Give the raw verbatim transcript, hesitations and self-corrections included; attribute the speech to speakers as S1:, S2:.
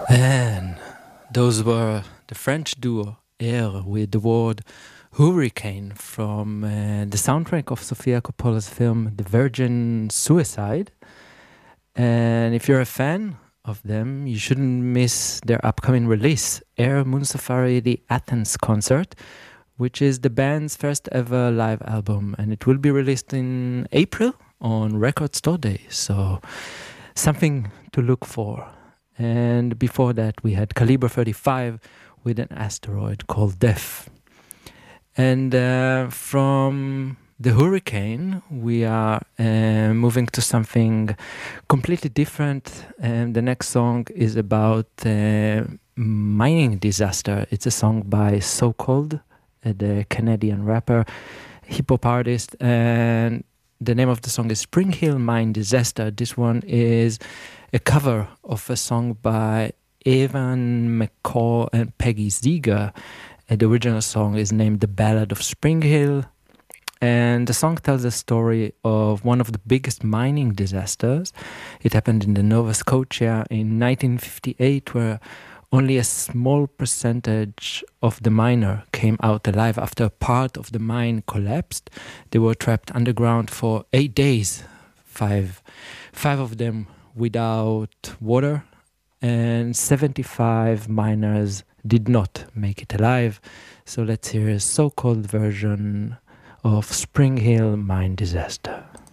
S1: And those were the French duo Air with the word hurricane from uh, the soundtrack of Sofia Coppola's film The Virgin Suicide. And if you're a fan of them, you shouldn't miss their upcoming release, Air Moon Safari The Athens Concert, which is the band's first ever live album. And it will be released in April on Record Store Day. So something to look for. And before that, we had Caliber thirty-five with an asteroid called Death. And uh, from the hurricane, we are uh, moving to something completely different. And the next song is about uh, mining disaster. It's a song by So Called, uh, the Canadian rapper, hip hop artist, and the name of the song is Spring Hill Mine Disaster. This one is a cover of a song by Evan McCall and Peggy Ziegler. And the original song is named The Ballad of Spring Hill. And the song tells the story of one of the biggest mining disasters. It happened in the Nova Scotia in nineteen fifty-eight, where only a small percentage of the miner came out alive after part of the mine collapsed. They were trapped underground for eight days, five, five of them without water, and seventy-five miners did not make it alive. So let's hear a so-called version of Spring Hill Mine Disaster.